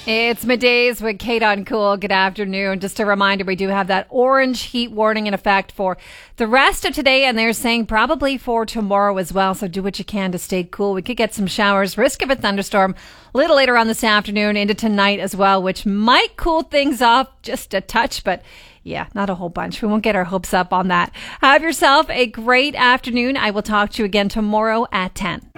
It's middays with Kate on Cool. Good afternoon. Just a reminder, we do have that orange heat warning in effect for the rest of today, and they're saying probably for tomorrow as well. So do what you can to stay cool. We could get some showers, risk of a thunderstorm a little later on this afternoon into tonight as well, which might cool things off just a touch, but yeah, not a whole bunch. We won't get our hopes up on that. Have yourself a great afternoon. I will talk to you again tomorrow at 10.